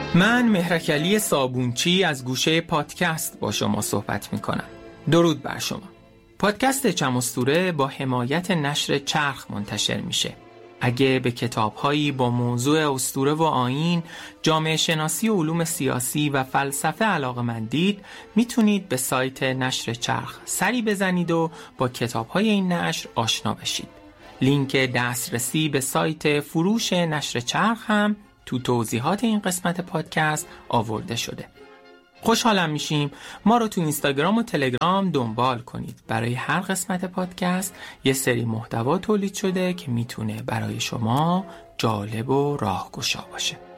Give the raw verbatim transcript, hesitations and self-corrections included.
من مهرکعلی صابونچی از گوشه پادکست با شما صحبت میکنم. درود بر شما. پادکست چم اسطوره با حمایت نشر چرخ منتشر میشه. اگه به کتاب‌هایی با موضوع اسطوره و آیین، جامعه شناسی و علوم سیاسی و فلسفه علاقه‌مندید، میتونید به سایت نشر چرخ سری بزنید و با کتاب‌های این نشر آشنا بشید. لینک دسترسی به سایت فروش نشر چرخ هم تو توضیحات این قسمت پادکست آورده شده. خوشحالم میشیم ما رو تو اینستاگرام و تلگرام دنبال کنید. برای هر قسمت پادکست یه سری محتوا تولید شده که میتونه برای شما جالب و راهگشا باشه.